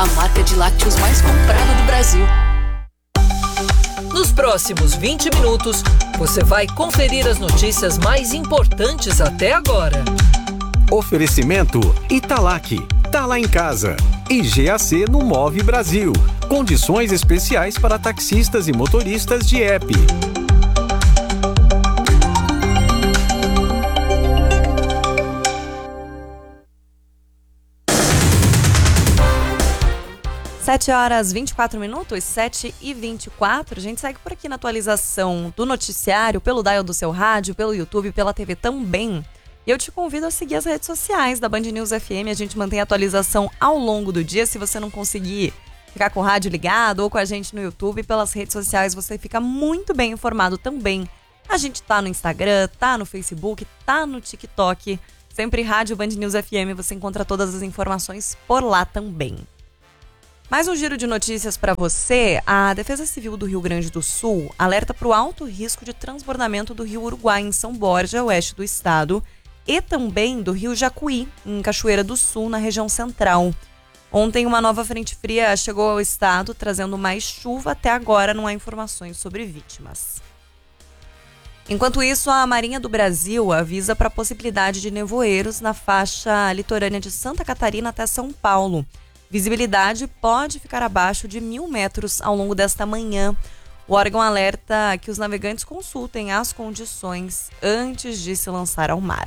a marca de lácteos mais comprada do Brasil. Nos próximos 20 minutos, você vai conferir as notícias mais importantes até agora. Oferecimento Italac, tá lá em casa. E GAC no Move Brasil. Condições especiais para taxistas e motoristas de app. Sete horas 24 minutos, 7h24. A gente segue por aqui na atualização do noticiário, pelo dial do seu rádio, pelo YouTube, pela TV também. E eu te convido a seguir as redes sociais da Band News FM. A gente mantém a atualização ao longo do dia. Se você não conseguir ficar com o rádio ligado ou com a gente no YouTube, pelas redes sociais você fica muito bem informado também. A gente tá no Instagram, tá no Facebook, tá no TikTok. Sempre Rádio Band News FM, você encontra todas as informações por lá também. Mais um giro de notícias para você. A Defesa Civil do Rio Grande do Sul alerta para o alto risco de transbordamento do Rio Uruguai em São Borja, oeste do estado, e também do Rio Jacuí, em Cachoeira do Sul, na região central. Ontem, uma nova frente fria chegou ao estado, trazendo mais chuva. Até agora, não há informações sobre vítimas. Enquanto isso, a Marinha do Brasil avisa para a possibilidade de nevoeiros na faixa litorânea de Santa Catarina até São Paulo. Visibilidade pode ficar abaixo de 1.000 metros ao longo desta manhã. O órgão alerta que os navegantes consultem as condições antes de se lançar ao mar.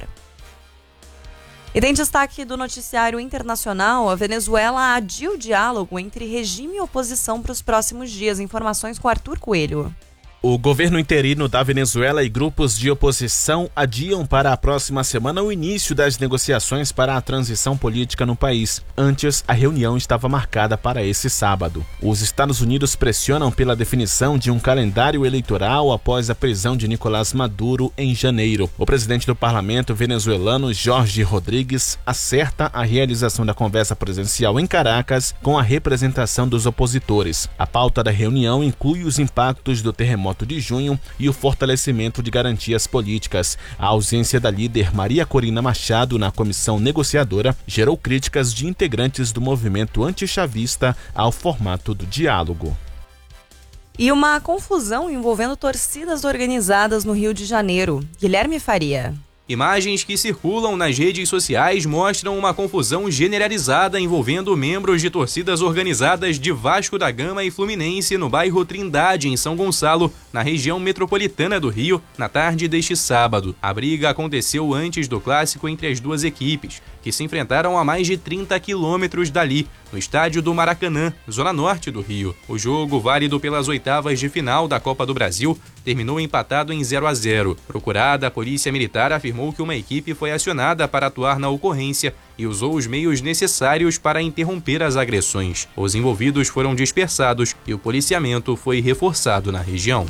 E tem destaque do noticiário internacional: a Venezuela adia o diálogo entre regime e oposição para os próximos dias. Informações com Arthur Coelho. O governo interino da Venezuela e grupos de oposição adiam para a próxima semana o início das negociações para a transição política no país. Antes, a reunião estava marcada para esse sábado. Os Estados Unidos pressionam pela definição de um calendário eleitoral após a prisão de Nicolás Maduro em janeiro. O presidente do parlamento venezuelano, Jorge Rodrigues, acerta a realização da conversa presencial em Caracas com a representação dos opositores. A pauta da reunião inclui os impactos do terremoto de junho e o fortalecimento de garantias políticas. A ausência da líder Maria Corina Machado na comissão negociadora gerou críticas de integrantes do movimento antichavista ao formato do diálogo. E uma confusão envolvendo torcidas organizadas no Rio de Janeiro. Guilherme Faria. Imagens que circulam nas redes sociais mostram uma confusão generalizada envolvendo membros de torcidas organizadas de Vasco da Gama e Fluminense no bairro Trindade, em São Gonçalo, na região metropolitana do Rio, na tarde deste sábado. A briga aconteceu antes do clássico entre as duas equipes, que se enfrentaram a mais de 30 quilômetros dali, no estádio do Maracanã, zona norte do Rio. O jogo, válido pelas oitavas de final da Copa do Brasil, terminou empatado em 0-0. Procurada, a Polícia Militar afirmou que uma equipe foi acionada para atuar na ocorrência e usou os meios necessários para interromper as agressões. Os envolvidos foram dispersados e o policiamento foi reforçado na região.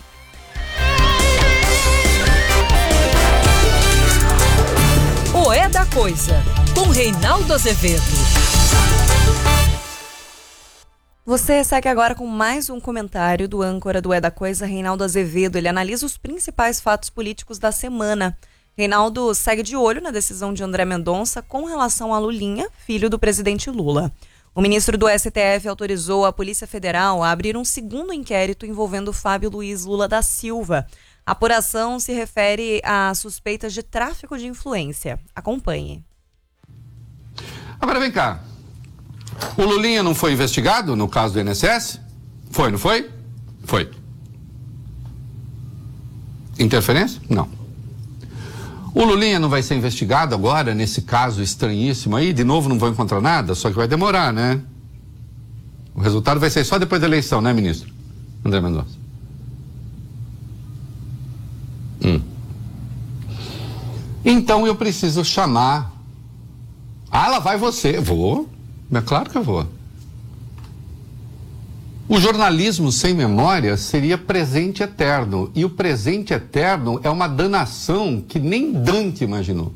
O É da Coisa, com Reinaldo Azevedo. Você segue agora com mais um comentário do âncora do É da Coisa, Reinaldo Azevedo. Ele analisa os principais fatos políticos da semana. Reinaldo segue de olho na decisão de André Mendonça com relação a Lulinha, filho do presidente Lula. O ministro do STF autorizou a Polícia Federal a abrir um segundo inquérito envolvendo Fábio Luiz Lula da Silva. A apuração se refere a suspeitas de tráfico de influência. Acompanhe. Agora vem cá. O Lulinha não foi investigado no caso do INSS? Foi, não foi? Foi. Interferência? Não. O Lulinha não vai ser investigado agora nesse caso estranhíssimo aí? De novo não vão encontrar nada? Só que vai demorar, né? O resultado vai ser só depois da eleição, né, ministro? André Mendonça. Então eu preciso chamar. Ah, lá vai você. Vou. É claro que eu vou. O jornalismo sem memória seria presente eterno. E o presente eterno é uma danação que nem Dante imaginou.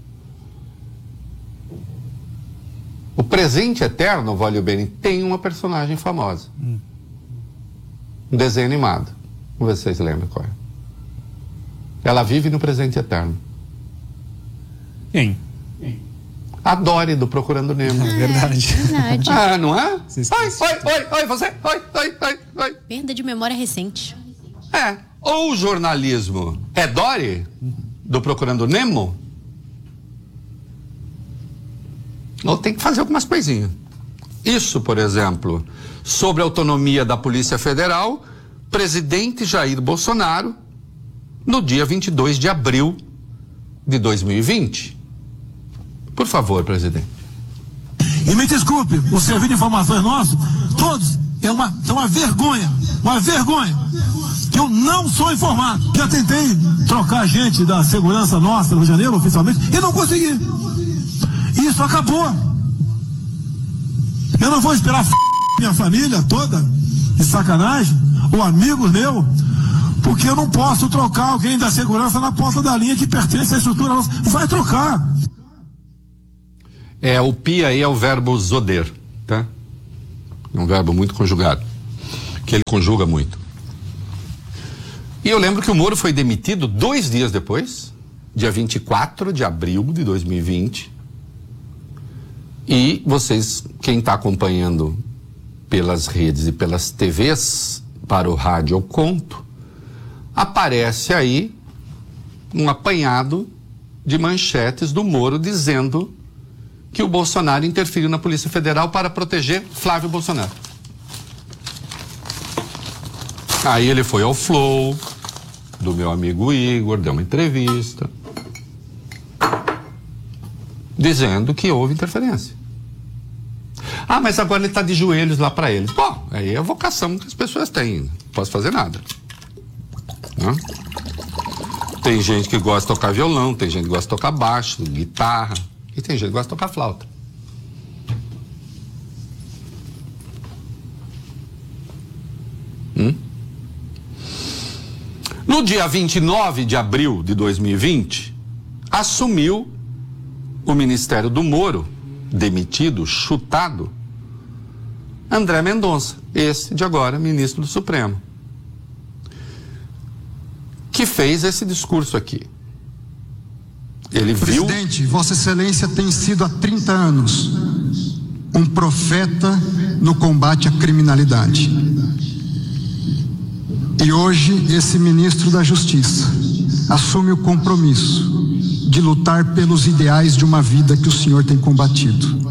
O presente eterno, Vólio Bene, tem uma personagem famosa. Um desenho animado. Vamos ver se vocês lembram qual é. Ela vive no presente eterno. Quem? A Dory do Procurando Nemo. Verdade. Ah, não é? Oi, você. Oi. Perda de memória recente. Ou o jornalismo é Dory do Procurando Nemo, ou tem que fazer algumas coisinhas. Isso, por exemplo, sobre a autonomia da Polícia Federal, presidente Jair Bolsonaro, no dia 22 de abril de 2020. Por favor, presidente. E me desculpe, o serviço de informações nosso, todos, é uma vergonha, que eu não sou informado. Já tentei trocar gente da segurança nossa no Rio de Janeiro, oficialmente, e não consegui. Isso acabou. Eu não vou esperar minha família toda, de sacanagem, ou amigos meus, porque eu não posso trocar alguém da segurança na ponta da linha que pertence à estrutura nossa. Vai trocar. O pi aí é o verbo zoder, tá? É um verbo muito conjugado, que ele conjuga muito. E eu lembro que o Moro foi demitido 2 dias depois, dia 24 de abril de 2020. E vocês, quem está acompanhando pelas redes e pelas TVs, para o rádio eu conto, aparece aí um apanhado de manchetes do Moro dizendo que o Bolsonaro interferiu na Polícia Federal para proteger Flávio Bolsonaro. Aí ele foi ao Flow, do meu amigo Igor, deu uma entrevista, dizendo que houve interferência. Mas agora ele está de joelhos lá para eles. Bom, aí é a vocação que as pessoas têm, não posso fazer nada. Não? Tem gente que gosta de tocar violão, tem gente que gosta de tocar baixo, guitarra, e tem gente que gosta de tocar flauta. No dia 29 de abril de 2020, assumiu o Ministério do Moro, demitido, chutado, André Mendonça, esse de agora, ministro do Supremo, que fez esse discurso aqui. Ele viu... Presidente, Vossa Excelência tem sido há 30 anos um profeta no combate à criminalidade. E hoje esse ministro da Justiça assume o compromisso de lutar pelos ideais de uma vida que o senhor tem combatido.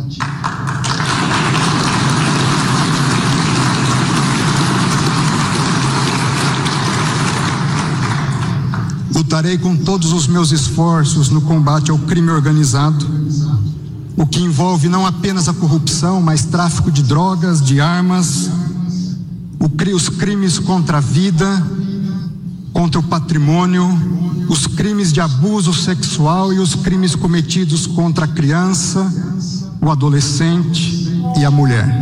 Lutarei com todos os meus esforços no combate ao crime organizado, o que envolve não apenas a corrupção, mas tráfico de drogas, de armas, os crimes contra a vida, contra o patrimônio, os crimes de abuso sexual e os crimes cometidos contra a criança, o adolescente e a mulher.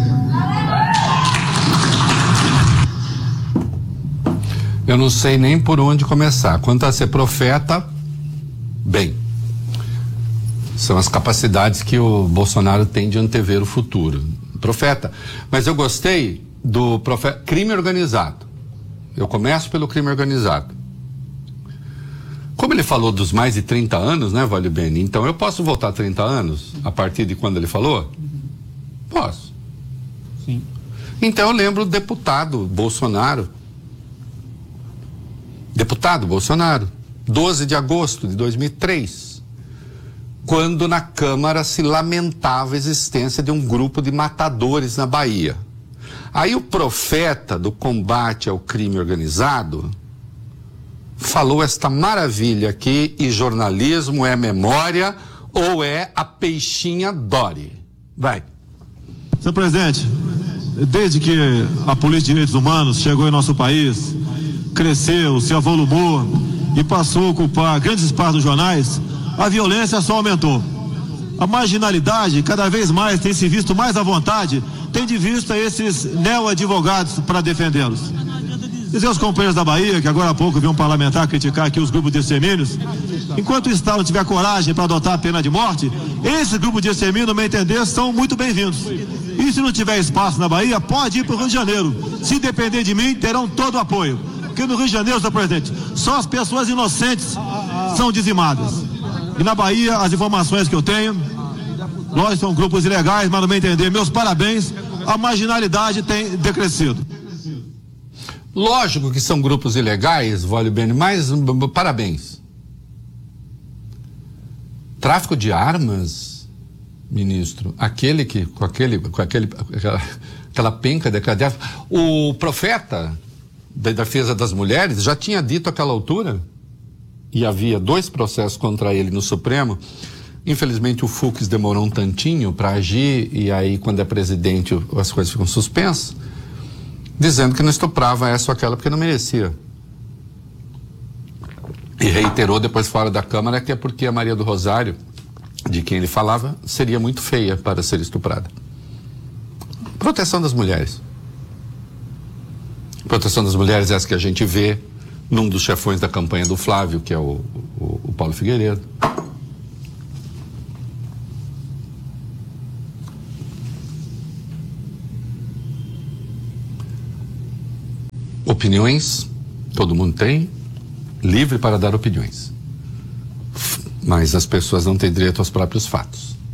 Eu não sei nem por onde começar. Quanto a ser profeta, bem, são as capacidades que o Bolsonaro tem de antever o futuro. Profeta, mas eu gostei do profeta, crime organizado. Eu começo pelo crime organizado. Como ele falou dos mais de 30 anos, né, Vale Bene? Então eu posso voltar 30 anos a partir de quando ele falou? Posso. Sim. Então eu lembro do deputado Bolsonaro, 12 de agosto de 2003, quando na Câmara se lamentava a existência de um grupo de matadores na Bahia. Aí o profeta do combate ao crime organizado falou esta maravilha aqui, e jornalismo é memória ou é a peixinha Dory? Vai. Senhor presidente, desde que a Polícia de Direitos Humanos chegou em nosso país, cresceu, se avolumou e passou a ocupar grandes espaços dos jornais, a violência só aumentou. A marginalidade cada vez mais tem se visto mais à vontade, tem de vista esses neo-advogados para defendê-los. Dizer aos companheiros da Bahia, que agora há pouco vi um parlamentar criticar aqui os grupos de extermínios, enquanto o Estado não tiver coragem para adotar a pena de morte, esses grupos de extermínio, no meu entender, são muito bem-vindos. E se não tiver espaço na Bahia, pode ir para o Rio de Janeiro. Se depender de mim, terão todo o apoio. Porque no Rio de Janeiro, senhor presidente, só as pessoas inocentes são dizimadas. E na Bahia, as informações que eu tenho, Nós somos grupos ilegais, mas no meu entender, meus parabéns, a marginalidade tem decrescido. Lógico que são grupos ilegais, Vólio Bene, mas parabéns. Tráfico de armas, ministro, aquela penca decadente. O profeta da defesa das mulheres já tinha dito àquela altura, e havia 2 processos contra ele no Supremo. Infelizmente o Fux demorou um tantinho para agir, e aí quando é presidente as coisas ficam suspensas, dizendo que não estuprava essa ou aquela porque não merecia. E reiterou depois fora da Câmara que é porque a Maria do Rosário, de quem ele falava, seria muito feia para ser estuprada. Proteção das mulheres. Proteção das mulheres é essa que a gente vê num dos chefões da campanha do Flávio, que é o Paulo Figueiredo. Opiniões, todo mundo tem, livre para dar opiniões. Mas as pessoas não têm direito aos próprios fatos.